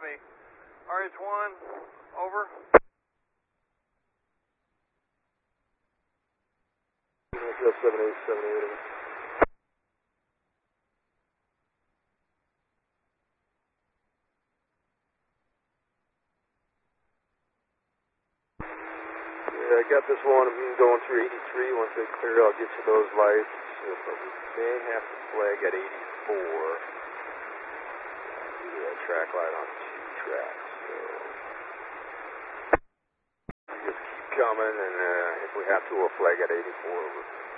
me. RH1, over. Just 7878. Yeah, I got this one. I'm going through 83. Once they clear, I'll get you those lights. But we may have to flag at 84. Do that track light on 2 tracks. So just keep coming, and if we have to, we'll flag at 84.